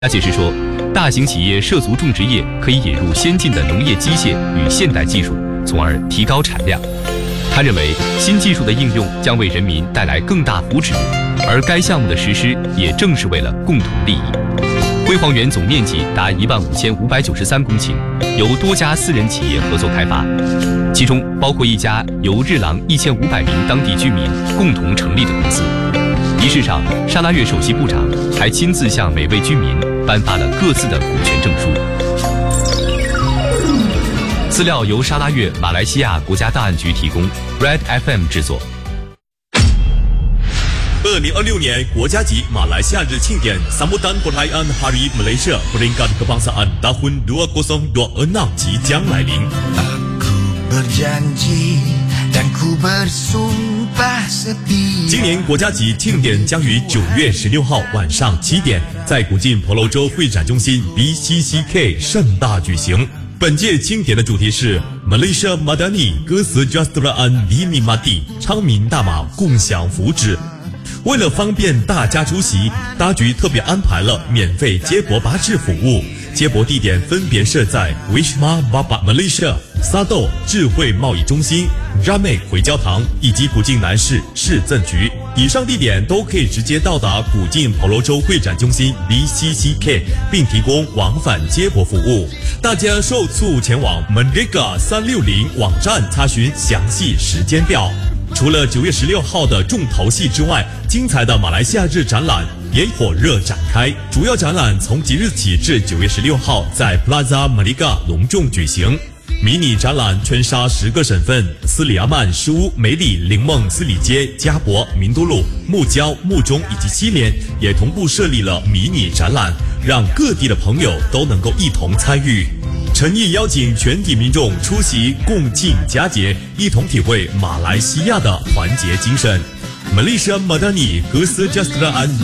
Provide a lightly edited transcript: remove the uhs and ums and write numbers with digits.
他解释说，大型企业涉足种植业可以引入先进的农业机械与现代技术，从而提高产量。他认为，新技术的应用将为人民带来更大福祉，而该项目的实施也正是为了共同利益。辉煌园总面积达15593公顷，由多家私人企业合作开发，其中包括一家由日郎1500名当地居民共同成立的公司。仪式上，沙拉越首席部长还亲自向每位居民颁发了各自的股权证书。资料由沙拉越马来西亚国家档案局提供 ，Red FM 制作。 2026年国家级马来西亚日庆典 Sambutan Perayaan Hari Malaysia Peringkat Kebangsaan Tahun 2026即将来临。今年国家级庆典将于9月16号晚上7点，在古晋婆罗洲会展中心 BCCK 盛大举行。本届庆典的主题是 Malaysia Madani Kesejahteraan Dinikmati 昌明大马共享福祉。为了方便大家出席，当局特别安排了免费接驳巴士服务，接驳地点分别设在 Wisma Bapa Malaysia、沙豆智慧贸易中心、Ramai 回教堂以及古晋南市市政局。以上地点都可以直接到达古晋婆罗洲会展中心 BCCK， 并提供往返接驳服务。大家受促前往 Merdeka 360网站查询详细时间表。除了9月16号的重头戏之外，精彩的马来西亚日展览也火热展开。主要展览从即日起至9月16号在 Plaza Merdeka 隆重举行。迷你展览圈杀10个省份，斯里阿曼、诗巫、梅里、林梦、斯里街、加博、明都路、木礁、木中以及西联也同步设立了迷你展览，让各地的朋友都能够一同参与。诚意邀请全体民众出席共庆佳节，一同体会马来西亚的团结精神。Malaysia Madani Kesejahteraan